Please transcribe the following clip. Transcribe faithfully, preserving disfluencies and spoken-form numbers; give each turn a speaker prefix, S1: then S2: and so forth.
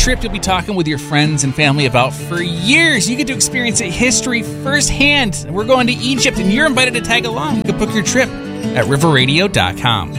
S1: trip you'll be talking with your friends and family about for years. You get to experience history firsthand. We're going to Egypt, and you're invited to tag along. You can book your trip at river radio dot com.